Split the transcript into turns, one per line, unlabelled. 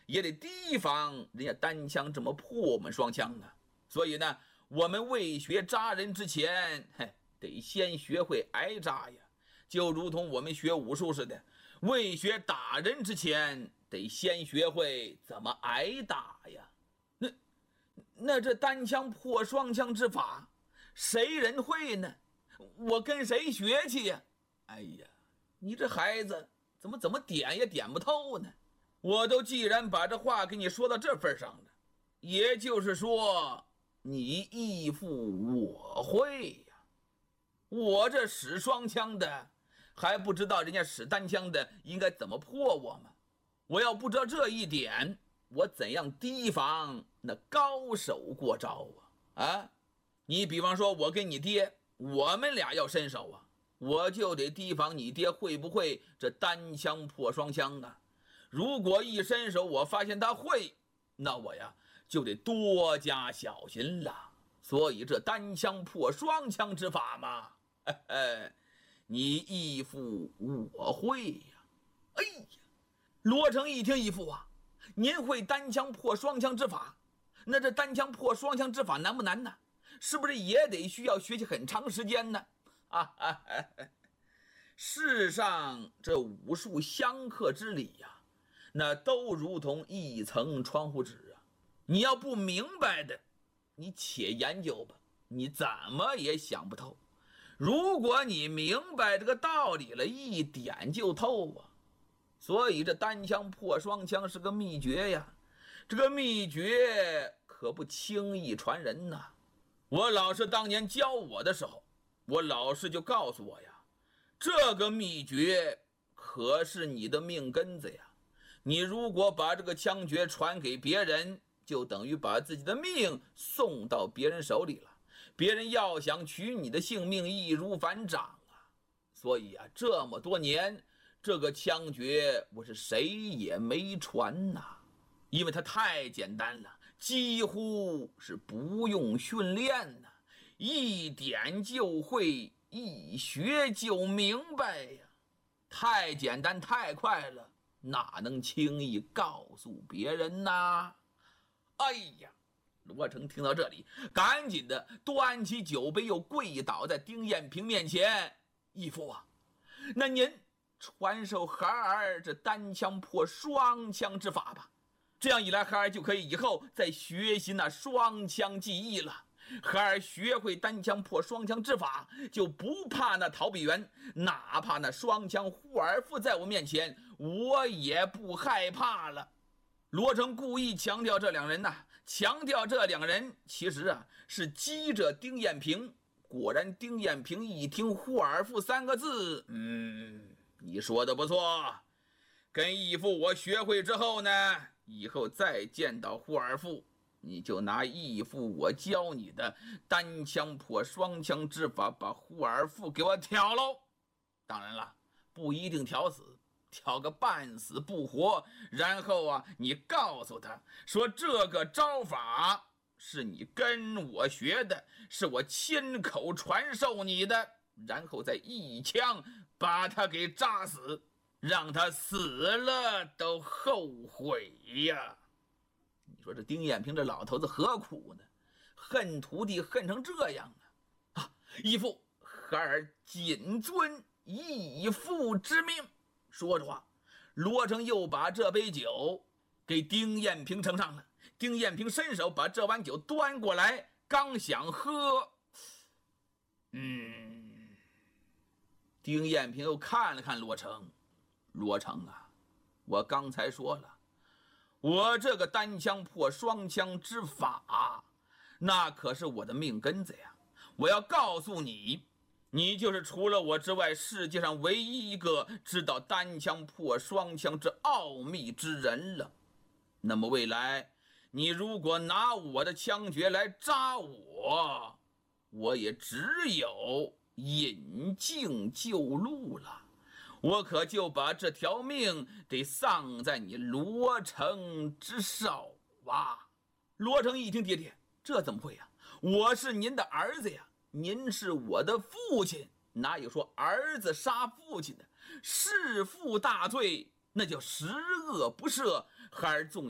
也得提防人家单枪这么破我们双枪啊。所以呢，我们未学扎人之前，得先学会挨扎呀，就如同我们学武术似的，未学打人之前，得先学会怎么挨打呀。那这单枪破双枪之法，谁人会呢？我跟谁学去呀？哎呀，你这孩子怎么点也点不透呢？我都既然把这话给你说到这份上了，也就是说你义父我会呀。我这使双枪的还不知道人家使单枪的应该怎么破我吗？我要不知道这一点，我怎样提防那高手过招啊？你比方说我跟你爹，我们俩要伸手啊，我就得提防你爹会不会这单枪破双枪啊。如果一伸手我发现他会，那我呀就得多加小心了。所以这单枪破双枪之法嘛，你义父我会呀。哎呀，罗成一听，义父啊，您会单枪破双枪之法，那这单枪破双枪之法难不难呢？是不是也得需要学习很长时间呢？世上这武术相克之理呀，那都如同一层窗户纸啊。你要不明白的，你且研究吧，你怎么也想不透。如果你明白这个道理了，一点就透啊。所以这单枪破双枪是个秘诀呀，这个秘诀可不轻易传人呐。我老师当年教我的时候，我老师就告诉我呀，这个秘诀可是你的命根子呀。你如果把这个枪诀传给别人，就等于把自己的命送到别人手里了，别人要想取你的性命，易如反掌啊。所以啊，这么多年这个枪诀我是谁也没传呐，因为它太简单了，几乎是不用训练呐，一点就会，一学就明白呀，太简单太快了，哪能轻易告诉别人呢？哎呀，罗成听到这里，赶紧的端起酒杯，又跪倒在丁彦平面前。义父啊，那您传授孩儿这单枪破双枪之法吧，这样一来，孩儿就可以以后再学习那双枪技艺了。孩儿学会单枪破双枪之法，就不怕那逃避员，哪怕那双枪护耳腹在我面前，我也不害怕了。罗成故意强调这两人呐，强调这两人其实啊是激着丁彦平。果然丁彦平一听护耳腹三个字，你说的不错，跟义父我学会之后呢，以后再见到护耳腹，你就拿义父我教你的单枪破双枪之法把护耳腹给我挑喽。当然了，不一定挑死，挑个半死不活，然后啊你告诉他说这个招法是你跟我学的，是我亲口传授你的，然后再一枪把他给扎死，让他死了都后悔呀。你说这丁彦平这老头子何苦呢？恨徒弟恨成这样啊！义父，孩儿谨遵义父之命。说着话，罗成又把这杯酒给丁彦平盛上了。丁彦平伸手把这碗酒端过来，刚想喝，丁彦平又看了看罗成。罗成啊，我刚才说了，我这个单枪破双枪之法，那可是我的命根子呀。我要告诉你，你就是除了我之外世界上唯一一个知道单枪破双枪之奥秘之人了。那么未来你如果拿我的枪诀来扎我，我也只有引颈就戮了，我可就把这条命得丧在你罗成之手啊。罗成一听，爹爹，这怎么会呀？我是您的儿子呀，您是我的父亲，哪有说儿子杀父亲的？弑父大罪，那叫十恶不赦。孩儿纵